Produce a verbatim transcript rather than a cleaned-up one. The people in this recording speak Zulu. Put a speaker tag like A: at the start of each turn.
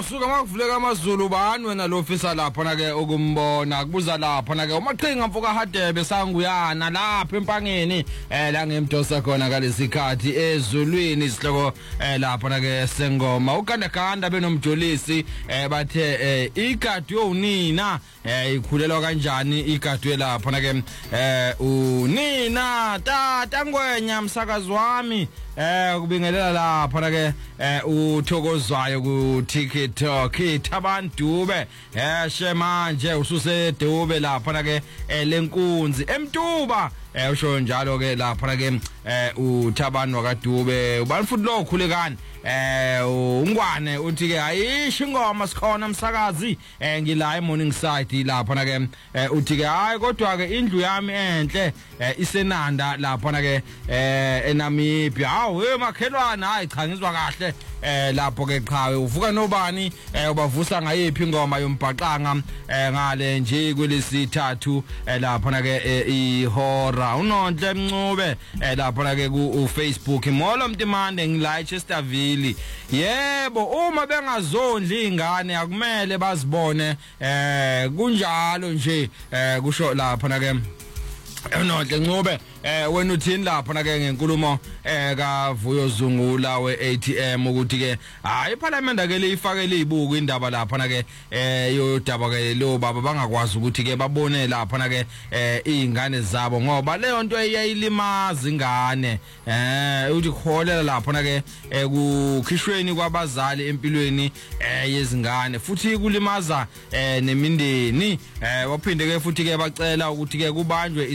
A: suka makuvuleka amazulu bani wena lo ofisa lapha na ke ukumbona kubuza lapha na ke umaqhinga mfoka Hadebe sanguyana lapha empangeni eh la ngemdosa khona ngalesikhathi ezulwini isihloko eh lapha na ke sengoma ukanda ganda benomjolisi eh bathe eh igadi yonina eh ikhulelwa kanjani igadi lapha na ke eh unina tata ngwenya msakazi wami eh kubingelela lapha na ke eh uthokozwayo ku TikTok ithabandube eh shemanje ususe dube lapha na ke lenkunzi emtuba eh usho njalo ke lapha na ke eh uthabani wakadube ubani futhi lo khulekani eh ungwane uthi ke ayisho ingoma sikhona umsakazi eh ngila eMorning Side lapha na ke uthi ke hayi kodwa ke indlu yami enhle isenanda lapha na ke eh eNamibia hawu we makhelwana hayi cha ngizwa kahle eh lapho ke qhawe uvuka nobani eh ubavusa ngayiphi ingoma yombhaqanga eh ngale nje kwelesithathu lapha na ke ihora unonhle Mncube eh lapha na ke ku Facebook molo mtimande ngila eChesterville yebo uma bengazondli ingane akumele bazibone eh kunjalo nje eh kusho lapha na ke Nonhle Ncube eh wena uthini lapha na ke ngenkulumo eh kaVuyo Zungula we-A T M ukuthi ke hayi iParliament ake lifakele ibuku indaba lapha na ke eh yodaba ke lo baba bangakwazi ukuthi ke babone lapha na ke eh izingane zabo ngoba leyo nto eyayilimaza ingane eh uthi kholela lapha na ke ekukhishweni kwabazali empilweni eh yezingane futhi kulimaza eh nemindeni eh waphinde ke futhi ke bacela ukuthi ke kubanjwe